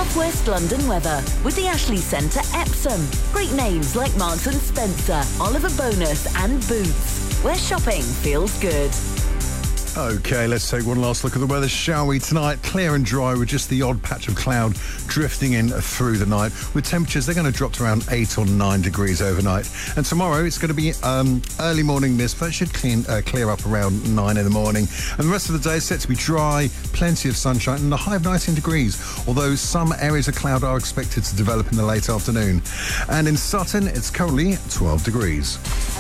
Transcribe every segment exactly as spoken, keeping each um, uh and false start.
South West London weather with the Ashley Centre Epsom. Great names like Marks and Spencer, Oliver Bonus and Boots, where shopping feels good. OK, let's take one last look at the weather, shall we? Tonight, clear and dry with just the odd patch of cloud drifting in through the night. With temperatures, they're going to drop to around eight or nine degrees overnight. And tomorrow, it's going to be um, early morning mist, but it should clean, uh, clear up around nine in the morning. And the rest of the day is set to be dry, plenty of sunshine, and a high of nineteen degrees, although some areas of cloud are expected to develop in the late afternoon. And in Sutton, it's currently twelve degrees.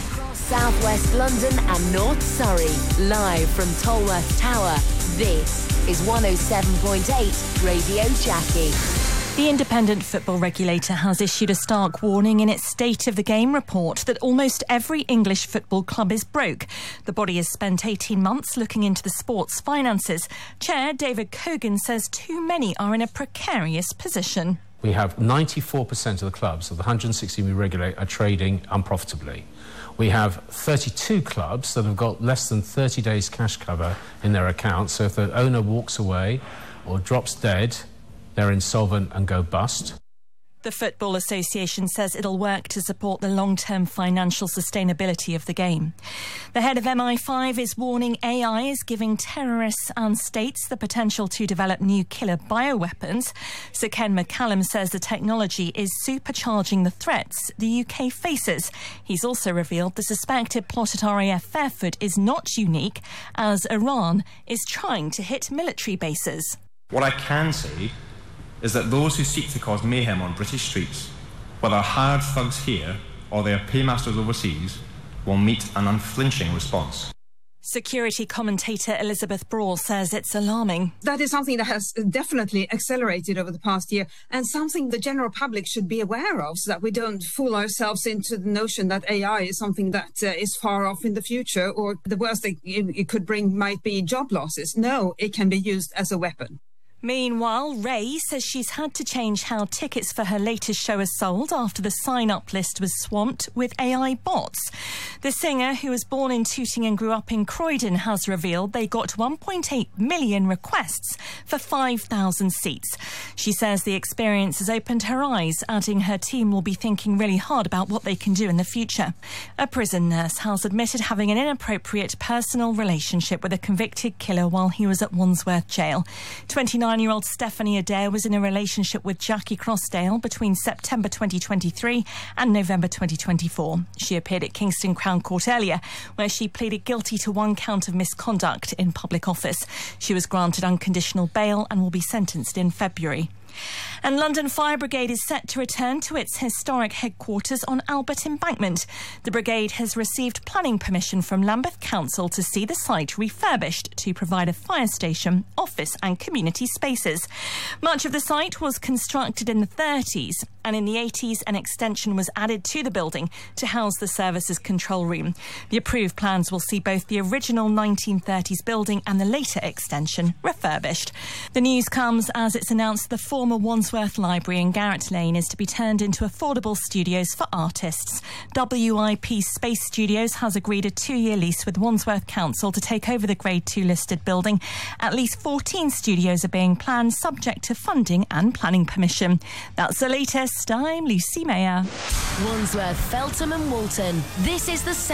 South West London and North Surrey, live from Tolworth Tower. This is one oh seven point eight Radio Jackie. The Independent Football Regulator has issued a stark warning in its State of the Game report that almost every English football club is broke. The body has spent eighteen months looking into the sport's finances. Chair David Cogan says too many are in a precarious position. We have ninety-four percent of the clubs of the one hundred sixty we regulate are trading unprofitably. We have thirty-two clubs that have got less than thirty days cash cover in their accounts, so if the owner walks away or drops dead, they're insolvent and go bust. The Football Association says it'll work to support the long-term financial sustainability of the game. The head of M I five is warning A I is giving terrorists and states the potential to develop new killer bioweapons. Sir Ken McCallum says the technology is supercharging the threats the U K faces. He's also revealed the suspected plot at R A F Fairford is not unique, as Iran is trying to hit military bases. What I can say is that those who seek to cause mayhem on British streets, whether hired thugs here or their paymasters overseas, will meet an unflinching response. Security commentator Elizabeth Braw says it's alarming. That is something that has definitely accelerated over the past year, and something the general public should be aware of, so that we don't fool ourselves into the notion that A I is something that uh, is far off in the future, or the worst it, it could bring might be job losses. No, it can be used as a weapon. Meanwhile, Ray says she's had to change how tickets for her latest show are sold after the sign-up list was swamped with A I bots. The singer, who was born in Tooting and grew up in Croydon, has revealed they got one point eight million requests for five thousand seats. She says the experience has opened her eyes, adding her team will be thinking really hard about what they can do in the future. A prison nurse has admitted having an inappropriate personal relationship with a convicted killer while he was at Wandsworth Jail. twenty-nine-year-old Stephanie Adair was in a relationship with Jackie Crossdale between September twenty twenty-three and November twenty twenty-four. She appeared at Kingston Crown Court earlier, where she pleaded guilty to one count of misconduct in public office. She was granted unconditional bail and will be sentenced in February. And London Fire Brigade is set to return to its historic headquarters on Albert Embankment. The brigade has received planning permission from Lambeth Council to see the site refurbished to provide a fire station, office and community spaces. Much of the site was constructed in the thirties, and in the eighties an extension was added to the building to house the services control room. The approved plans will see both the original nineteen thirties building and the later extension refurbished. The news comes as it's announced the former Wandsworth Library in Garrett Lane is to be turned into affordable studios for artists. W I P Space Studios has agreed a two-year lease with Wandsworth Council to take over the Grade two listed building. At least fourteen studios are being planned, subject to funding and planning permission. That's the latest. I'm Lucy Mayer. Wandsworth, Feltham and Walton. This is the